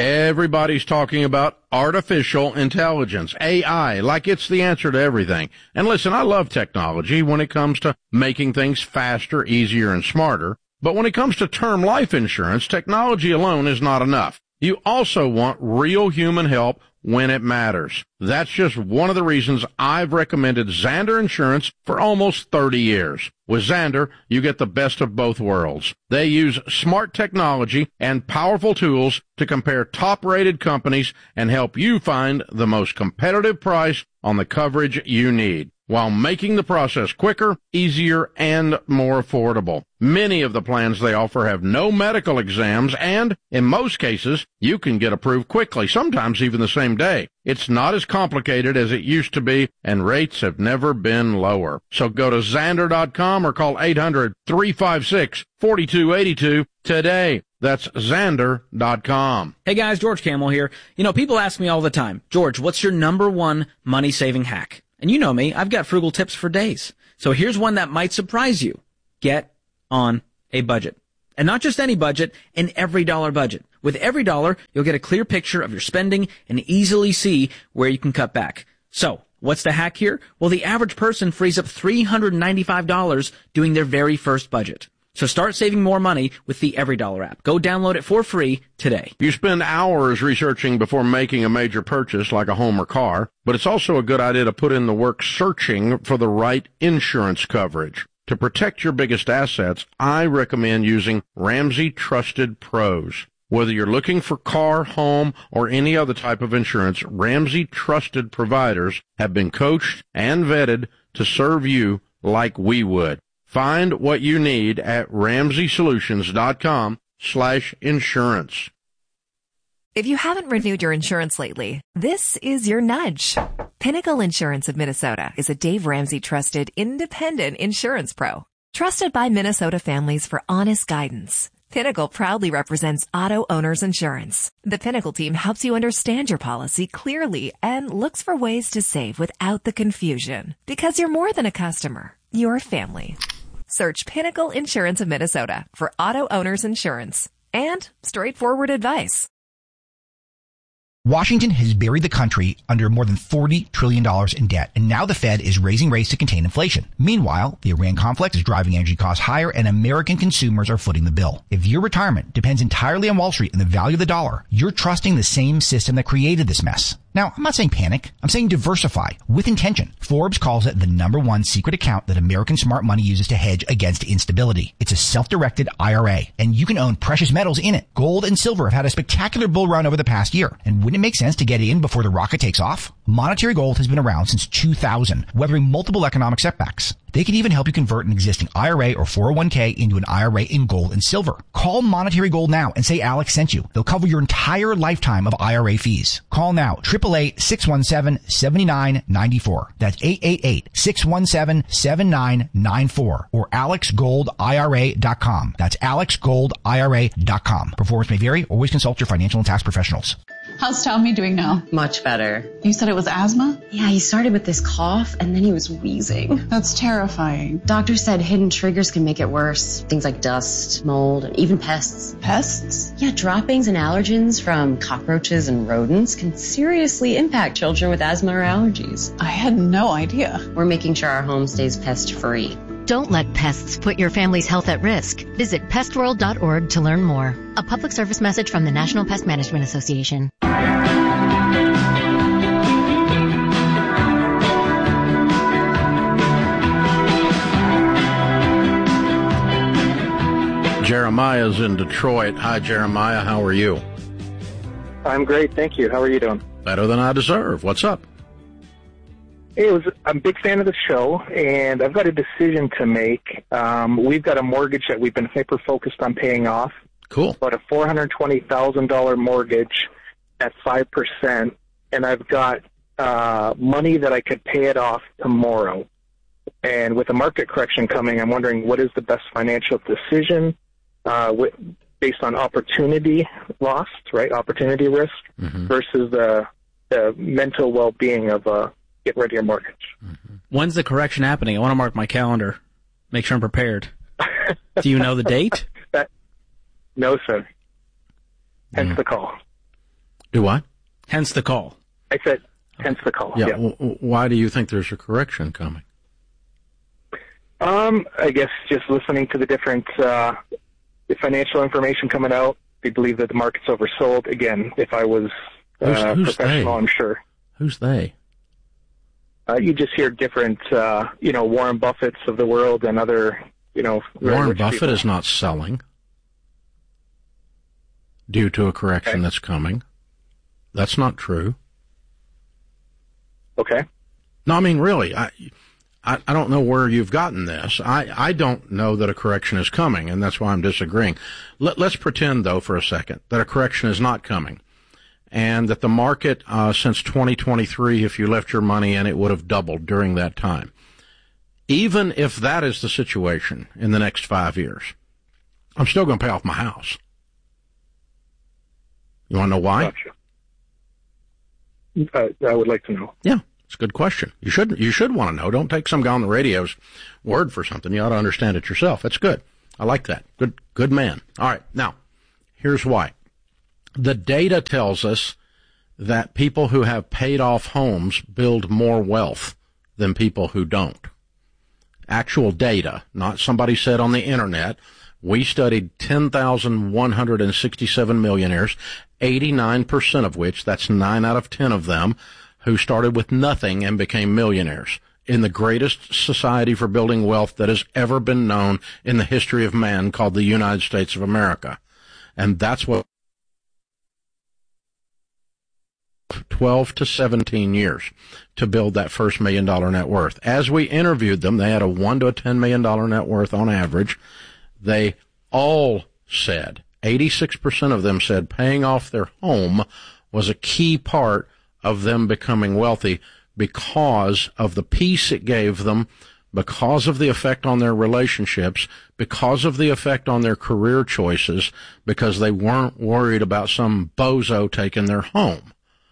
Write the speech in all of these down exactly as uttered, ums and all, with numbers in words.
Everybody's talking about artificial intelligence, A I, like it's the answer to everything. And listen, I love technology when it comes to making things faster, easier, and smarter. But when it comes to term life insurance, technology alone is not enough. You also want real human help when it matters. That's just one of the reasons I've recommended Zander Insurance for almost thirty years. With Zander, you get the best of both worlds. They use smart technology and powerful tools to compare top-rated companies and help you find the most competitive price on the coverage you need, while making the process quicker, easier, and more affordable. Many of the plans they offer have no medical exams, and in most cases, you can get approved quickly, sometimes even the same day. It's not as complicated as it used to be, and rates have never been lower. So go to Zander dot com or call eight hundred, three five six, four two eight two today. That's Zander dot com. Hey guys, George Camel here. You know, people ask me all the time, George, what's your number one money-saving hack? And you know me, I've got frugal tips for days. So here's one that might surprise you. Get on a budget. And not just any budget, an every dollar budget. With every dollar, you'll get a clear picture of your spending and easily see where you can cut back. So, what's the hack here? Well, the average person frees up three hundred ninety-five dollars doing their very first budget. So start saving more money with the EveryDollar app. Go download it for free today. You spend hours researching before making a major purchase like a home or car, but it's also a good idea to put in the work searching for the right insurance coverage. To protect your biggest assets, I recommend using Ramsey Trusted Pros. Whether you're looking for car, home, or any other type of insurance, Ramsey Trusted providers have been coached and vetted to serve you like we would. Find what you need at ramsey solutions dot com slash insurance. If you haven't renewed your insurance lately, this is your nudge. Pinnacle Insurance of Minnesota is a Dave Ramsey trusted independent insurance pro. Trusted by Minnesota families for honest guidance. Pinnacle proudly represents auto owners insurance. The Pinnacle team helps you understand your policy clearly and looks for ways to save without the confusion. Because you're more than a customer, you're family. Search Pinnacle Insurance of Minnesota for auto owners insurance and straightforward advice. Washington has buried the country under more than forty trillion dollars in debt, and now the Fed is raising rates to contain inflation. Meanwhile, the Iran conflict is driving energy costs higher, and American consumers are footing the bill. If your retirement depends entirely on Wall Street and the value of the dollar, you're trusting the same system that created this mess. Now, I'm not saying panic. I'm saying diversify with intention. Forbes calls it the number one secret account that American smart money uses to hedge against instability. It's a self-directed I R A, and you can own precious metals in it. Gold and silver have had a spectacular bull run over the past year, and wouldn't it make sense to get in before the rocket takes off? Monetary Gold has been around since two thousand, weathering multiple economic setbacks. They can even help you convert an existing I R A or four oh one k into an I R A in gold and silver. Call Monetary Gold now and say Alex sent you. They'll cover your entire lifetime of I R A fees. Call now, eight eight eight, six one seven, seven nine nine four. That's eight eight eight, six one seven, seven nine nine four or alex gold I R A dot com. That's alex gold I R A dot com. Performance may vary. Always consult your financial and tax professionals. How's Tommy doing now? Much better. You said it was asthma? Yeah, he started with this cough and then he was wheezing. That's terrifying. Doctor said hidden triggers can make it worse. Things like dust, mold, and even pests. Pests? Yeah, droppings and allergens from cockroaches and rodents can seriously impact children with asthma or allergies. I had no idea. We're making sure our home stays pest-free. Don't let pests put your family's health at risk. Visit pest world dot org to learn more. A public service message from the National Pest Management Association. Jeremiah's in Detroit. Hi, Jeremiah. How are you? I'm great, thank you. How are you doing? Better than I deserve. What's up? It was, I'm a big fan of the show, and I've got a decision to make. Um, we've got a mortgage that we've been hyper-focused on paying off. Cool. About a four hundred twenty thousand dollars mortgage at five percent, and I've got uh, money that I could pay it off tomorrow. And with the market correction coming, I'm wondering what is the best financial decision uh, with, based on opportunity lost, right, opportunity risk, mm-hmm. versus the, the mental well-being of uh, get rid of your mortgage. Mm-hmm. When's the correction happening? I want to mark my calendar. Make sure I'm prepared. Do you know the date? That, no, sir. Hence yeah. the call. Do what? Hence the call. I said, hence the call. Yeah. yeah. W- why do you think there's a correction coming? Um, I guess just listening to the different uh, the financial information coming out, they believe that the market's oversold. Again, if I was uh, Who's- who's professional, they? I'm sure. Who's they? Uh, you just hear different, uh, you know, Warren Buffett's of the world and other, you know, very Warren rich Buffett people. is not selling due to a correction Okay. that's coming. That's not true. Okay. No, I mean, really, I, I, I don't know where you've gotten this. I, I don't know that a correction is coming, and that's why I'm disagreeing. Let, let's pretend, though, for a second, that a correction is not coming, and that the market, uh, since twenty twenty-three, if you left your money in, it would have doubled during that time. Even if that is the situation in the next five years, I'm still going to pay off my house. You want to know why? Gotcha. Uh, I would like to know. Yeah, it's a good question. You should you should want to know. Don't take some guy on the radio's word for something. You ought to understand it yourself. That's good. I like that. Good good man. All right. Now, here's why. The data tells us that people who have paid off homes build more wealth than people who don't. Actual data, not somebody said on the internet. We studied ten thousand one hundred sixty-seven millionaires, eighty-nine percent of which, that's nine out of ten of them, who started with nothing and became millionaires in the greatest society for building wealth that has ever been known in the history of man, called the United States of America. And that's what twelve to seventeen years to build that first million dollar net worth. As we interviewed them, they had a one to a ten million dollar net worth on average. They all said, eighty-six percent of them said paying off their home was a key part of them becoming wealthy because of the peace it gave them, because of the effect on their relationships, because of the effect on their career choices, because they weren't worried about some bozo taking their home.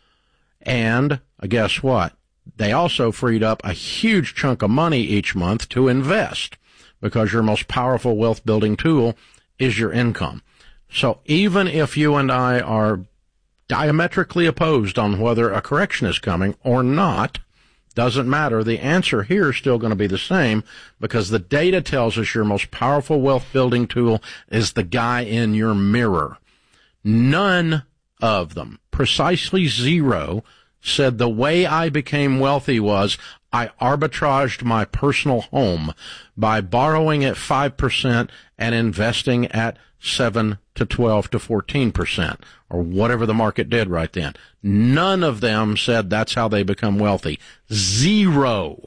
And uh, guess what? They also freed up a huge chunk of money each month to invest, because your most powerful wealth building tool is your income. So even if you and I are diametrically opposed on whether a correction is coming or not, doesn't matter. The answer here is still going to be the same, because the data tells us your most powerful wealth building tool is the guy in your mirror. None of them, precisely zero, said the way I became wealthy was I arbitraged my personal home by borrowing at five percent and investing at seven to twelve to fourteen percent, or whatever the market did right then. None of them said that's how they become wealthy. Zero.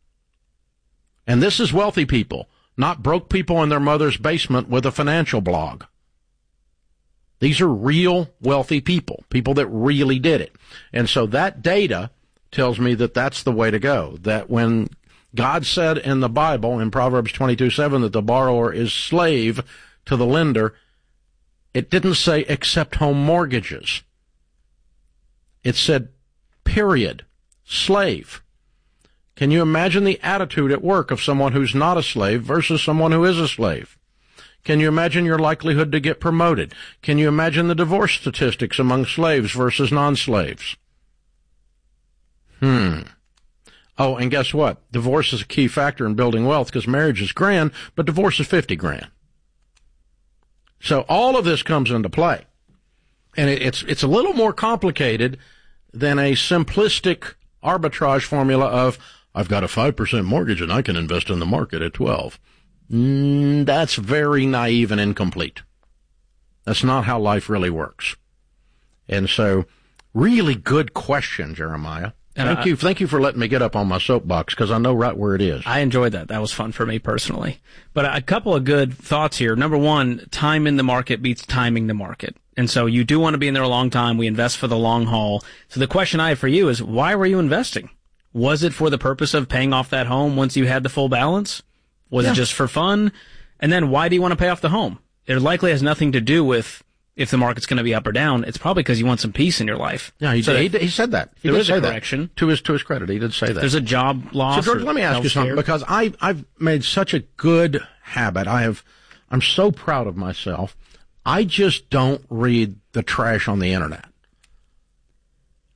And this is wealthy people, not broke people in their mother's basement with a financial blog. These are real wealthy people, people that really did it. And so that data tells me that that's the way to go, that when God said in the Bible, in Proverbs twenty-two seven, that the borrower is slave to the lender, it didn't say except home mortgages. It said, period, slave. Can you imagine the attitude at work of someone who's not a slave versus someone who is a slave? Can you imagine your likelihood to get promoted? Can you imagine the divorce statistics among slaves versus non-slaves? Hmm. Oh, and guess what? Divorce is a key factor in building wealth, because marriage is grand, but divorce is fifty grand. So all of this comes into play. And it, it's, it's a little more complicated than a simplistic arbitrage formula of, I've got a five percent mortgage and I can invest in the market at twelve. Mm, that's very naive and incomplete. That's not how life really works. And so, really good question, Jeremiah. And Thank I, you. Thank you for letting me get up on my soapbox, because I know right where it is. I enjoyed that. That was fun for me personally. But a couple of good thoughts here. Number one, time in the market beats timing the market. And so you do want to be in there a long time. We invest for the long haul. So the question I have for you is, why were you investing? Was it for the purpose of paying off that home once you had the full balance? Was Yeah. it just for fun? And then why do you want to pay off the home? It likely has nothing to do with if the market's going to be up or down. It's probably because you want some peace in your life. Yeah, he, so he, he said that. He there did is say a correction. That. To his to his credit, he did say that. There's a job loss. So, George, or let me ask you something, healthcare. because I, I've made such a good habit. I have, I'm so proud of myself. I just don't read the trash on the internet.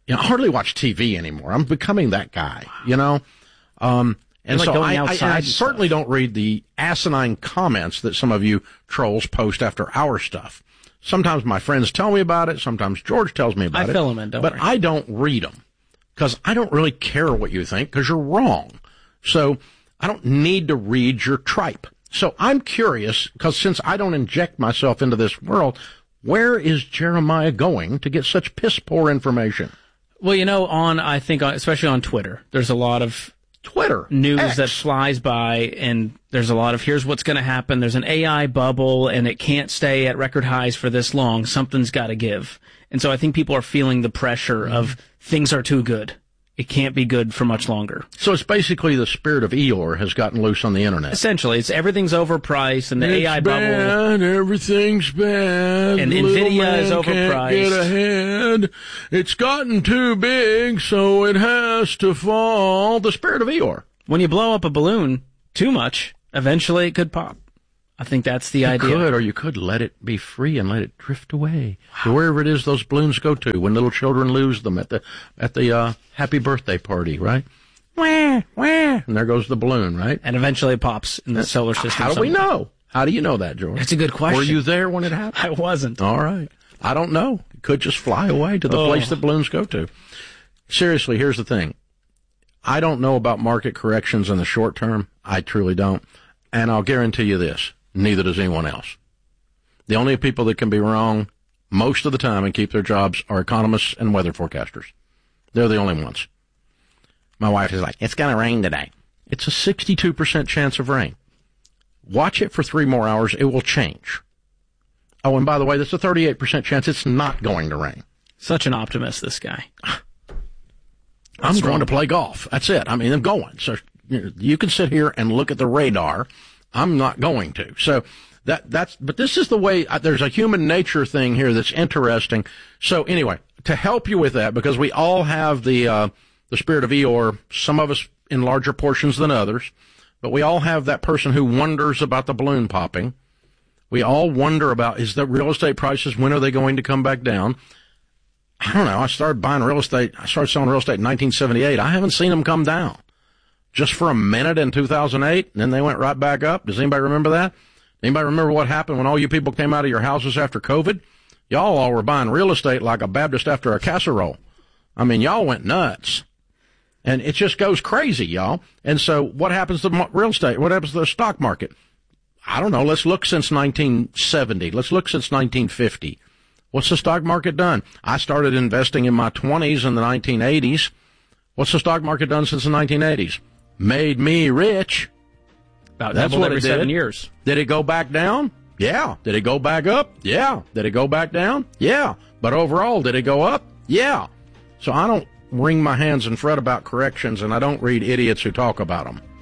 you know, I hardly watch T V anymore. I'm becoming that guy, you know? Um, and like so going I, I, outside and I and certainly stuff. don't read the asinine comments that some of you trolls post after our stuff. Sometimes my friends tell me about it. Sometimes George tells me about I it. fill 'em in, don't But worry. I don't read them because I don't really care what you think because you're wrong. So I don't need to read your tripe. So I'm curious because since I don't inject myself into this world, where is Jeremiah going to get such piss poor information? Well, you know, on, I think, on, especially on Twitter, there's a lot of Twitter news X. that flies by, and there's a lot of, here's what's going to happen. There's an A I bubble, and it can't stay at record highs for this long. Something's got to give. And so I think people are feeling the pressure mm-hmm. of things are too good. It can't be good for much longer. So it's basically the spirit of Eeyore has gotten loose on the internet. Essentially, it's everything's overpriced, and the it's A I bad, bubble. Everything's bad. And Little Nvidia man is overpriced. Can't get ahead. It's gotten too big, so it has to fall. The spirit of Eeyore. When you blow up a balloon too much, eventually it could pop. I think that's the you idea. You could, or you could let it be free and let it drift away wow. to wherever it is those balloons go to when little children lose them at the at the uh, happy birthday party, right? Wah, wah, and there goes the balloon, right? And eventually it pops in the solar system. How do somewhere. we know? How do you know that, George? That's a good question. Were you there when it happened? I wasn't. All right. I don't know. It could just fly away to the oh. place that balloons go to. Seriously, here's the thing. I don't know about market corrections in the short term. I truly don't. And I'll guarantee you this. Neither does anyone else. The only people that can be wrong most of the time and keep their jobs are economists and weather forecasters. They're the only ones. My wife is like, it's going to rain today. It's a sixty-two percent chance of rain. Watch it for three more hours. It will change. Oh, and by the way, there's a thirty-eight percent chance it's not going to rain. Such an optimist, this guy. I'm That's going wrong. to play golf. That's it. I mean, I'm going. So you can sit here and look at the radar. I'm not going to. So that, that's, but this is the way, there's a human nature thing here that's interesting. So anyway, to help you with that, because we all have the, uh, the spirit of Eeyore, some of us in larger portions than others, but we all have that person who wonders about the balloon popping. We all wonder about, is the real estate prices, when are they going to come back down? I don't know. I started buying real estate. I started selling real estate in nineteen seventy-eight. I haven't seen them come down. Just for a minute in two thousand eight, and then they went right back up. Does anybody remember that? Anybody remember what happened when all you people came out of your houses after COVID? Y'all all were buying real estate like a Baptist after a casserole. I mean, y'all went nuts. And it just goes crazy, y'all. And so what happens to real estate? What happens to the stock market? I don't know. Let's look since nineteen seventy. Let's look since nineteen fifty. What's the stock market done? I started investing in my twenties in the nineteen eighties. What's the stock market done since the nineteen eighties? Made me rich. About That's doubled what every it did. seven years. Did it go back down? Yeah. Did it go back up? Yeah. Did it go back down? Yeah. But overall, did it go up? Yeah. So I don't wring my hands and fret about corrections, and I don't read idiots who talk about them.